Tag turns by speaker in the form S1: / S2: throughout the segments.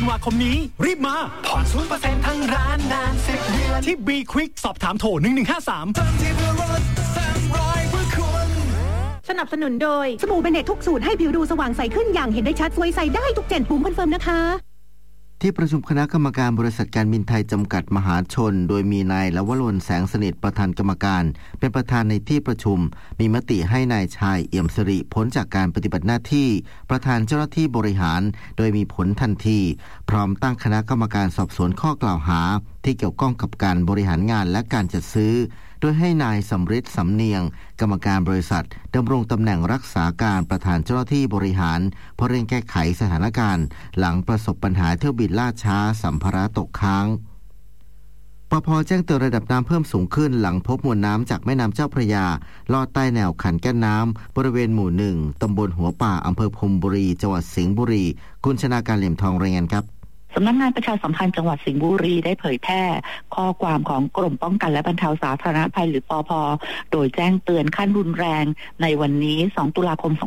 S1: วาคมนี้รีบมาผ่อน 0% ทั้งร้านนาน10 เดือนที่ B Quick สอบถามโทร1153
S2: สนับสนุนโดยสบู่เบเนตทุกสูตรให้ผิวดูสว่างใสขึ้นอย่างเห็นได้ชัดสวยใสได้ทุก7ปุ่มคอนเฟิร์มนะคะ
S3: ที่ประชุมคณะกรรมการบริษัทการบินไทยจำกัดมหาชนโดยมีนายลวรนแสงสนิทประธานกรรมการเป็นประธานในที่ประชุมมีมติให้นายชายเอี่ยมสิริพ้นจากการปฏิบัติหน้าที่ประธานเจ้าหน้าที่บริหารโดยมีผลทันทีพร้อมตั้งคณะกรรมการสอบสวนข้อกล่าวหาที่เกี่ยวข้องกับการบริหารงานและการจัดซื้อโดยให้นายสำริดสำเนียงกรรมการบริษัทดำรงตำแหน่งรักษาการประธานเจ้าหน้าที่บริหารเพื่อเร่งแก้ไขสถานการณ์หลังประสบปัญหาเที่ยวบินล่าช้าสัมภาระตกค้างปภ.แจ้งเตือนระดับน้ำเพิ่มสูงขึ้นหลังพบมวลน้ำจากแม่น้ำเจ้าพระยาลอดใต้แนวคันกั้นน้ำบริเวณหมู่1ตำบลหัวป่าอำเภอพรมบุรีจังหวัดสิงห์บุรีคุณชนาการเหลี่ยมทองรายงานครับ
S4: สำนักงานประชาสัมพันธ์จังหวัดสิงห์บุรีได้เผยแพร่ข้อความของกรมป้องกันและบรรเทาสาธารณภัยหรือปภ.โดยแจ้งเตือนขั้นรุนแรงในวันนี้2ตุลาคม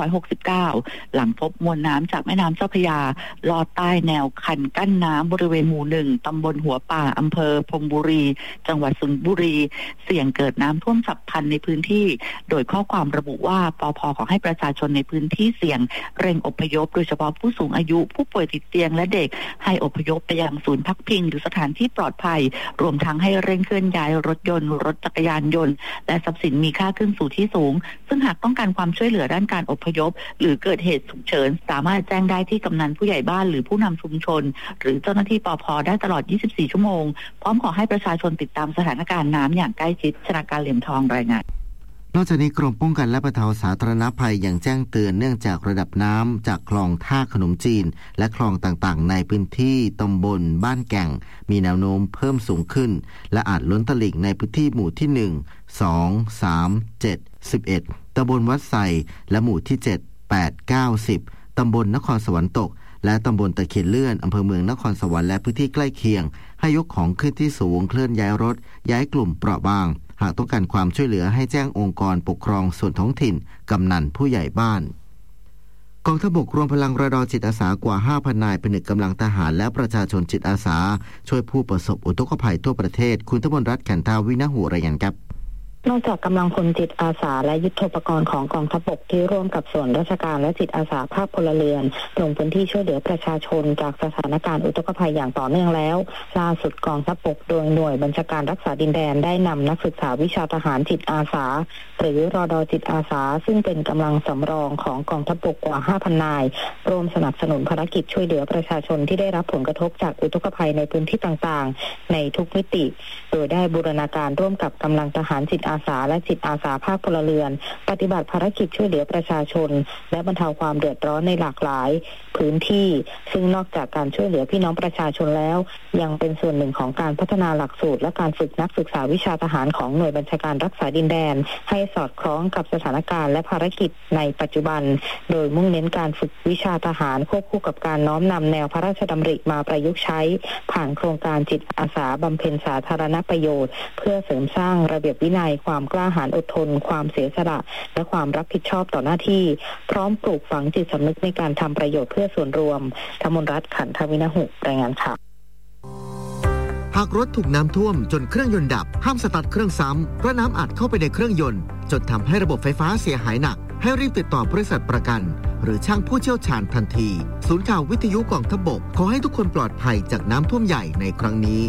S4: 2569หลังพบมวลน้ำจากแม่น้ำเจ้าพระยาลอดใต้แนวคันกั้นน้ำบริเวณหมู่1ตำบลหัวป่าอำเภอพรมบุรีจังหวัดสิงห์บุรีเสี่ยงเกิดน้ำท่วมฉับพลันในพื้นที่โดยข้อความระบุว่าปภ.ขอให้ประชาชนในพื้นที่เสี่ยงเร่งอพยพโดยเฉพาะผู้สูงอายุผู้ป่วยติดเตียงและเด็กให้อพยพไปยังศูนย์พักพิงหรือสถานที่ปลอดภัยรวมทั้งให้เร่งเคลื่อนย้ายรถยนต์รถจักรยานยนต์และทรัพย์สินมีค่าขึ้นสู่ที่สูงซึ่งหากต้องการความช่วยเหลือด้านการอพยพหรือเกิดเหตุฉุกเฉินสามารถแจ้งได้ที่กำนันผู้ใหญ่บ้านหรือผู้นำชุมชนหรือเจ้าหน้าที่ปภ.ได้ตลอด24ชั่วโมงพร้อมขอให้ประชาชนติดตามสถานการณ์น้ำอย่างใกล้ชิดชนาการเหลี่ยมทองรายงาน
S3: นอกจากนี้กรมป้องกันและบรรเทาสาธารณภัยยังแจ้งเตือนเนื่องจากระดับน้ำจากคลองท่าขนมจีนและคลองต่างๆในพื้นที่ตำบลบ้านแก่งมีแนวโน้มเพิ่มสูงขึ้นและอาจล้นตลิ่งในพื้นที่หมู่ที่1 2 3 7 11ตำบลวัดไซและหมู่ที่7 8 9 10ตำบลนครสวรรค์ตกและตำบลตะเคียนเลื่อนอำเภอเมืองนครสวรรค์และพื้นที่ใกล้เคียงให้ยกของขึ้นที่สูงเคลื่อนย้ายรถย้ายกลุ่มเปราะบางหากต้องการความช่วยเหลือให้แจ้งองค์กรปกครองส่วนท้องถิ่นกำนันผู้ใหญ่บ้านกองทัพบกรวมพลังระดมจิตอาสากว่า 5,000 นายผนึกกำลังทหารและประชาชนจิตอาสาช่วยผู้ประสบอุทกภัยทั่วประเทศคุณธมนรัตน์ขันธาวินหุรายงานครับ
S5: นอกจากกำลังพลจิตอาสาและยุทโธปกรณ์ของกองทัพบกที่ร่วมกับส่วนราชการและจิตอาสาภาคพลเรือนลงพื้นที่ช่วยเหลือประชาชนจากสถานการณ์อุทกภัยอย่างต่อเนื่องแล้วล่าสุดกองทัพบกโดยหน่วยบัญชาการรักษาดินแดนได้นำนักศึกษาวิชาทหารจิตอาสาหรือรด.จิตอาสาซึ่งเป็นกำลังสำรองของกองทัพบกกว่า 5,000 นายร่วมสนับสนุนภารกิจช่วยเหลือประชาชนที่ได้รับผลกระทบจากอุทกภัยในพื้นที่ต่างๆในทุกมิติโดยได้บูรณาการร่วมกับกำลังทหารจิตอาสาและจิตอาสาภาคพลเรือนปฏิบัติภารกิจช่วยเหลือประชาชนและบรรเทาความเดือดร้อนในหลากหลายพื้นที่ซึ่งนอกจากการช่วยเหลือพี่น้องประชาชนแล้วยังเป็นส่วนหนึ่งของการพัฒนาหลักสูตรและการฝึกนักศึกษาวิชาทหารของหน่วยบัญชาการรักษาดินแดนให้สอดคล้องกับสถานการณ์และภารกิจในปัจจุบันโดยมุ่งเน้นการฝึกวิชาทหารควบคู่กับการน้อมนำแนวพระราชดำริมาประยุกต์ใช้ผ่านโครงการจิตอาสาบำเพ็ญสาธารณประโยชน์เพื่อเสริมสร้างระเบียบวินัยความกล้าหาญอดทนความเสียสละและความรับผิดชอบต่อหน้าที่พร้อมปลูกฝังจิตสำนึกในการทำประโยชน์เพื่อส่วนรวมธมนรัตน์ขันธวินหุรายงานค่ะ
S3: หากรถถูกน้ำท่วมจนเครื่องยนต์ดับห้ามสตาร์ทเครื่องซ้ำเพราะน้ำอัดเข้าไปในเครื่องยนต์จนทำให้ระบบไฟฟ้าเสียหายหนักให้รีบติดต่อบริษัทประกันหรือช่างผู้เชี่ยวชาญทันทีศูนย์ข่าววิทยุกองทัพบกขอให้ทุกคนปลอดภัยจากน้ำท่วมใหญ่ในครั้งนี้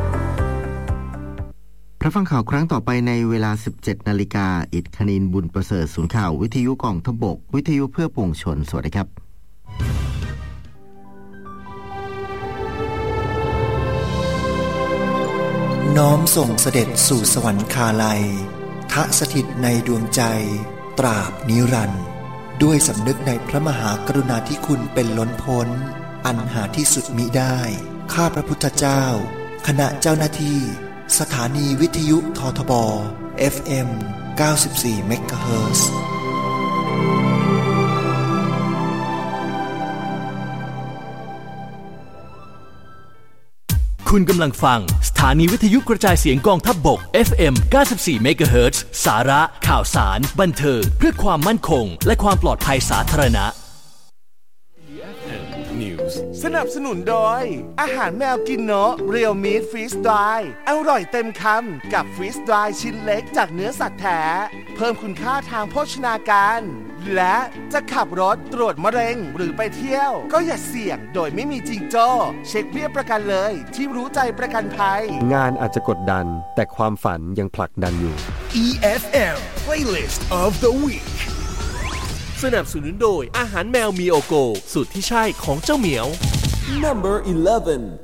S3: รับฟังข่าวครั้งต่อไปในเวลา 17 นาฬิกาอิฐคณินบุญประเสริฐศูนย์ข่าววิทยุกองทัพบกวิทยุเพื่อปวงชนสวัสดีครับ
S6: น้อมส่งเสด็จสู่สวรรคาลัยทะสถิตในดวงใจตราบนิรันดร์ด้วยสำนึกในพระมหากรุณาธิคุณเป็นล้นพ้นอันหาที่สุดมิได้ข้าพระพุทธเจ้าคณะเจ้าหน้าที่สถานีวิทยุททบ FM 94 เมกะเฮิรตซ์
S1: คุณกำลังฟังสถานีวิทยุกระจายเสียงกองทัพบก FM 94 เมกะเฮิรตซ์สาระข่าวสารบันเทิงเพื่อความมั่นคงและความปลอดภัยสาธารณะ
S7: News สนับสนุนโดยอาหารแมวกินโนะเรียวมีทฟรีสไดร์อร่อยเต็มคำกับฟรีสไดร์ชิ้นเล็กจากเนื้อสัตว์แท้เพิ่มคุณค่าทางโภชนาการและจะขับรถตรวจมะเร็งหรือไปเที่ยวก็อย่าเสี่ยงโดยไม่มีจิงโจ้เช็คเบี้ยประกันเลยที่รู้ใจประกันภัย
S8: งานอาจจะกดดันแต่ความฝันยังผลักดันอยู่
S1: EFM Playlist of the Week สนับสนุนโดยอาหารแมวมีโอโกสูตรที่ใช่ของเจ้าเหมียว
S9: Number 11